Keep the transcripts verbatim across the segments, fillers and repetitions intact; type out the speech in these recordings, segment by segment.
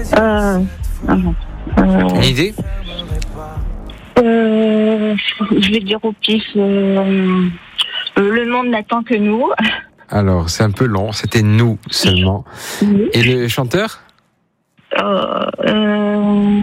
Euh, euh, Une idée? euh, je vais dire au pif, euh, le monde n'attend que nous. Alors, c'est un peu long, c'était nous seulement. Oui. Et le chanteur? Euh, euh,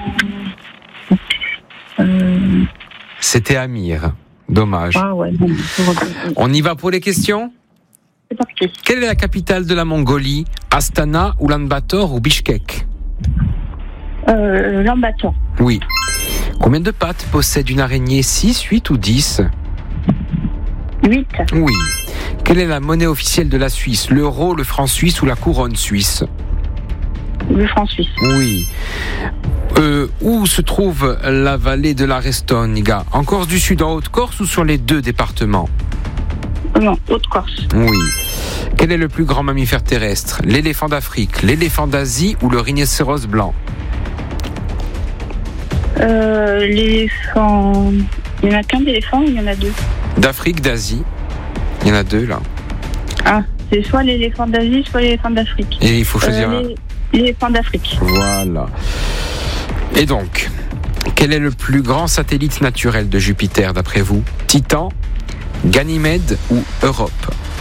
euh, C'était Amir. Dommage. ah ouais, bon, On y va pour les questions? c'est parti. Quelle est la capitale de la Mongolie? Astana, Ulaanbaatar ou Bishkek? Euh, L'ambaton. Oui. Combien de pattes possède une araignée? six, huit ou dix? huit. Oui. Quelle est la monnaie officielle de la Suisse? L'euro, le franc suisse ou la couronne suisse? Le franc suisse. Oui. Euh, où se trouve la vallée de la Restonica? En Corse du Sud, en Haute-Corse ou sur les deux départements? Non, Haute-Corse. Oui. Quel est le plus grand mammifère terrestre? L'éléphant d'Afrique, l'éléphant d'Asie ou le rhinocéros blanc? Euh, l'éléphant. Il n'y en a qu'un d'éléphant ou il y en a deux? D'Afrique, d'Asie. Il y en a deux là. Ah, c'est soit l'éléphant d'Asie, soit l'éléphant d'Afrique. Et il faut choisir euh, un. l'é- L'éléphant d'Afrique. Voilà. Et donc, quel est le plus grand satellite naturel de Jupiter d'après vous? Titan, Ganymède ou Europe?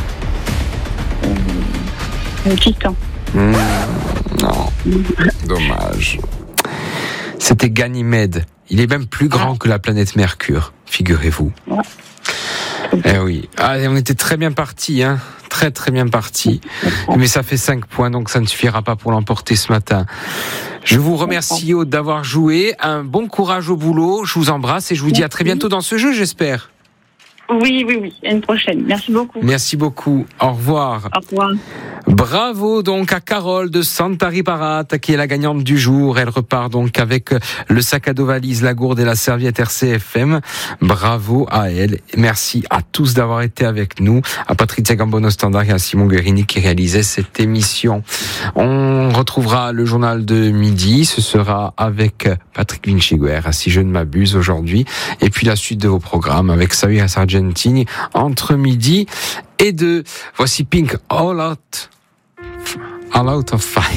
Le Titan. Mmh, non, dommage. C'était Ganymède. Il est même plus grand que la planète Mercure, figurez-vous. Ouais. Eh oui. Ah, on était très bien partis, hein. Très très bien partis. Mais ça fait cinq points, donc ça ne suffira pas pour l'emporter ce matin. Je vous remercie Aude d'avoir joué. Un bon courage au boulot. Je vous embrasse et je vous dis à très bientôt dans ce jeu, j'espère. Oui, oui, oui. À une prochaine. Merci beaucoup. Merci beaucoup. Au revoir. Au revoir. Bravo donc à Carole de Santa Riparata qui est la gagnante du jour. Elle repart donc avec le sac à dos valise, la gourde et la serviette R C F M. Bravo à elle. Merci à tous d'avoir été avec nous. À Patricia Gambono Standard et à Simon Guerini qui réalisait cette émission. On retrouvera le journal de midi. Ce sera avec Patrick Vinciguer, si je ne m'abuse aujourd'hui. Et puis la suite de vos programmes avec Samira Sargentini entre midi et deux. Voici Pink All Out. All Out of Fight.